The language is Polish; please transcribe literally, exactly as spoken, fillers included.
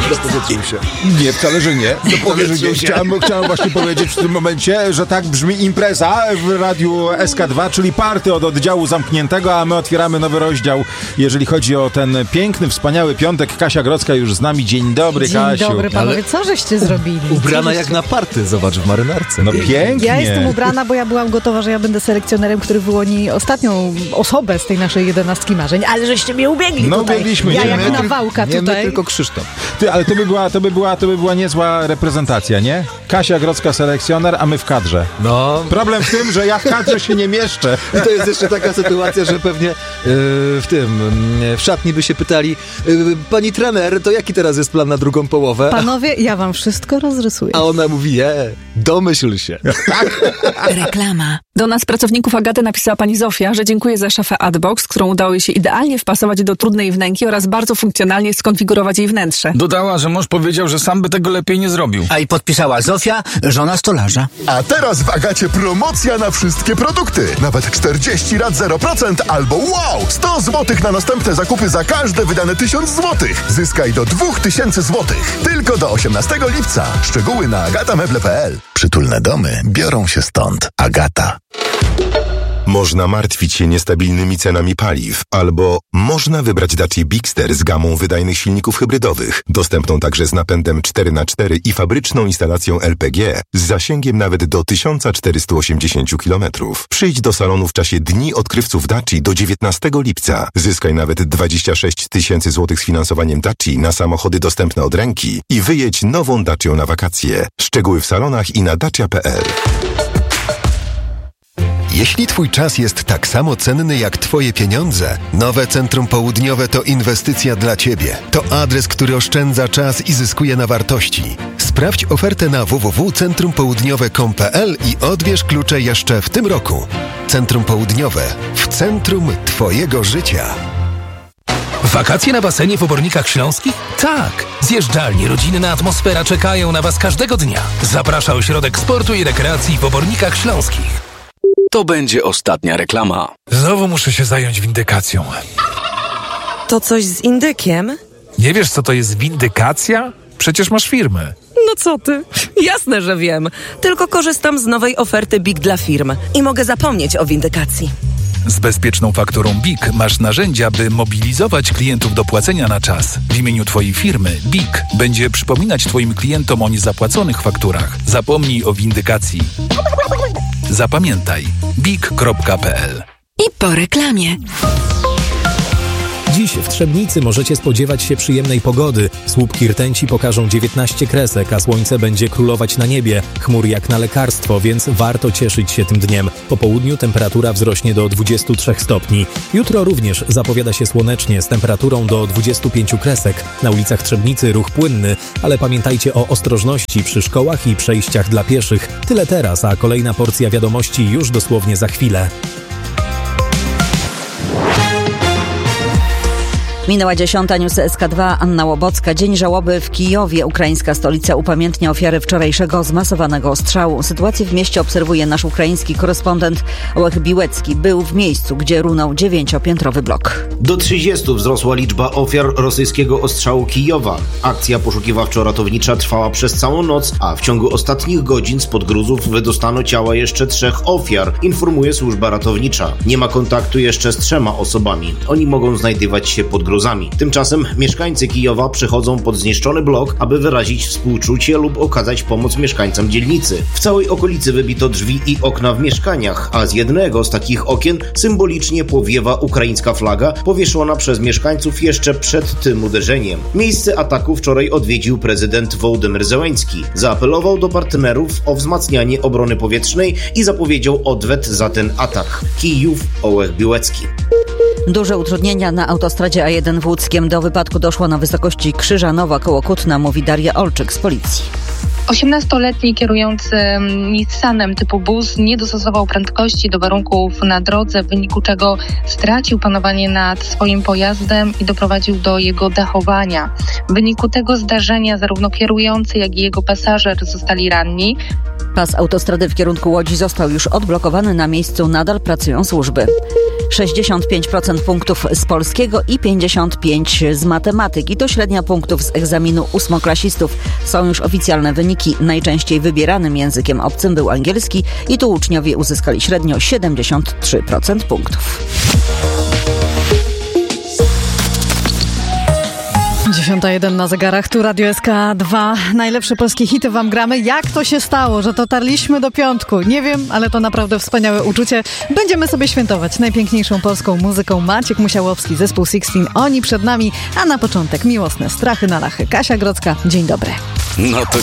Dopowietrzył się. Nie, wcale, że nie. Dopowietrzył się. Chciałem, chciałem właśnie powiedzieć w tym momencie, że tak brzmi impreza w Radiu S K dwa, czyli party od oddziału zamkniętego, a my otwieramy nowy rozdział, jeżeli chodzi o ten piękny, wspaniały piątek. Kasia Grodzka już z nami. Dzień dobry, Dzień Kasiu. Dzień dobry, panowie. Co żeście zrobili? Ubrana żeście... jak na party, zobacz, w marynarce. No pięknie. Ja jestem ubrana, bo ja byłam gotowa, że ja będę selekcjonerem, który wyłoni ostatnią osobę z tej naszej jedenastki marzeń, ale żeście mnie ubiegli No tutaj. ubiegliśmy. Ja Nie, jak my nawałka nie, tutaj. my tylko Krzysztof. Ty, ale to by była, to by była, to by była niezła reprezentacja, nie? Kasia Grodzka selekcjoner, a my w kadrze. No. Problem w tym, że ja w kadrze się nie mieszczę. I to jest jeszcze taka sytuacja, że pewnie yy, w tym, yy, w szatni by się pytali, yy, pani trener, to jaki teraz jest plan na drugą połowę? Panowie, ja wam wszystko rozrysuję. A ona mówi, je, domyśl się. Reklama. Do nas, pracowników Agaty, napisała pani Zofia, że dziękuję za szafę Adbox, którą udało jej się idealnie wpasować do trudnej wnęki oraz bardzo funkcjonalnie skonfigurować jej wnętrze. Dodała, że mąż powiedział, że sam by tego lepiej nie zrobił. A i podpisała Zofia, żona stolarza. A teraz w Agacie promocja na wszystkie produkty. Nawet czterdzieści rat zero procent albo wow! sto złotych na następne zakupy za każde wydane tysiąc złotych. Zyskaj do dwa tysiące złotych. Tylko do osiemnastego lipca. Szczegóły na agameble kropka p l. Przytulne domy biorą się stąd. Agata. Można martwić się niestabilnymi cenami paliw, albo można wybrać Dacia Bigster z gamą wydajnych silników hybrydowych, dostępną także z napędem cztery na cztery i fabryczną instalacją L P G z zasięgiem nawet do tysiąc czterysta osiemdziesiąt kilometrów. Przyjdź do salonu w czasie Dni Odkrywców Daci do dziewiętnastego lipca. Zyskaj nawet dwadzieścia sześć tysięcy złotych z finansowaniem Daci na samochody dostępne od ręki i wyjedź nową Dacią na wakacje. Szczegóły w salonach i na dacia kropka p l. Jeśli twój czas jest tak samo cenny jak twoje pieniądze, nowe Centrum Południowe to inwestycja dla ciebie. To adres, który oszczędza czas i zyskuje na wartości. Sprawdź ofertę na w w w kropka centrum południowe kropka com kropka p l i odbierz klucze jeszcze w tym roku. Centrum Południowe. W centrum twojego życia. Wakacje na basenie w Obornikach Śląskich? Tak! Zjeżdżalnie, rodzinna atmosfera czekają na was każdego dnia. Zaprasza Ośrodek Sportu i Rekreacji w Obornikach Śląskich. To będzie ostatnia reklama. Znowu muszę się zająć windykacją. To coś z indykiem? Nie wiesz, co to jest windykacja? Przecież masz firmę. No co ty? Jasne, że wiem. Tylko korzystam z nowej oferty B I K dla firm i mogę zapomnieć o windykacji. Z bezpieczną fakturą B I K masz narzędzia, by mobilizować klientów do płacenia na czas. W imieniu twojej firmy B I K będzie przypominać twoim klientom o niezapłaconych fakturach. Zapomnij o windykacji. Zapamiętaj B I K kropka p l. I po reklamie. Dziś w Trzebnicy możecie spodziewać się przyjemnej pogody. Słupki rtęci pokażą dziewiętnaście kresek, a słońce będzie królować na niebie. Chmur jak na lekarstwo, więc warto cieszyć się tym dniem. Po południu temperatura wzrośnie do dwudziestu trzech stopni. Jutro również zapowiada się słonecznie z temperaturą do dwudziestu pięciu kresek. Na ulicach Trzebnicy ruch płynny, ale pamiętajcie o ostrożności przy szkołach i przejściach dla pieszych. Tyle teraz, a kolejna porcja wiadomości już dosłownie za chwilę. Minęła dziesiąta, newsy S K dwa, Anna Łobocka. Dzień żałoby w Kijowie. Ukraińska stolica upamiętnia ofiary wczorajszego zmasowanego ostrzału. Sytuację w mieście obserwuje nasz ukraiński korespondent Ołech Biłecki. Był w miejscu, gdzie runął dziewięciopiętrowy blok. Do trzydziestu wzrosła liczba ofiar rosyjskiego ostrzału Kijowa. Akcja poszukiwawczo-ratownicza trwała przez całą noc, a w ciągu ostatnich godzin spod gruzów wydostano ciała jeszcze trzech ofiar, informuje służba ratownicza. Nie ma kontaktu jeszcze z trzema osobami. Oni mogą znajdywać się pod gruzami. Tymczasem mieszkańcy Kijowa przychodzą pod zniszczony blok, aby wyrazić współczucie lub okazać pomoc mieszkańcom dzielnicy. W całej okolicy wybito drzwi i okna w mieszkaniach, a z jednego z takich okien symbolicznie powiewa ukraińska flaga, powieszona przez mieszkańców jeszcze przed tym uderzeniem. Miejsce ataku wczoraj odwiedził prezydent Wołodymyr Zełenski. Zaapelował do partnerów o wzmacnianie obrony powietrznej i zapowiedział odwet za ten atak. Kijów, Ołech Biłecki. Duże utrudnienia na autostradzie A jeden w Łódzkiem. Do wypadku doszło na wysokości Krzyżanowa koło Kutna, mówi Daria Olczyk z policji. osiemnastoletni kierujący Nissanem typu bus nie dostosował prędkości do warunków na drodze, w wyniku czego stracił panowanie nad swoim pojazdem i doprowadził do jego dachowania. W wyniku tego zdarzenia zarówno kierujący, jak i jego pasażer zostali ranni. Pas autostrady w kierunku Łodzi został już odblokowany. Na miejscu nadal pracują służby. sześćdziesiąt pięć procent punktów z polskiego i pięćdziesiąt pięć procent z matematyki. To średnia punktów z egzaminu ósmoklasistów. Są już oficjalne wyniki. Najczęściej wybieranym językiem obcym był angielski i tu uczniowie uzyskali średnio siedemdziesiąt trzy procent punktów. dziesiąta jeden na zegarach, tu Radio S K dwa. Najlepsze polskie hity wam gramy. Jak to się stało, że dotarliśmy do piątku? Nie wiem, ale to naprawdę wspaniałe uczucie. Będziemy sobie świętować najpiękniejszą polską muzyką. Maciek Musiałowski, zespół Sixteen. Oni przed nami, a na początek miłosne strachy na lachy. Kasia Grodzka, dzień dobry. No to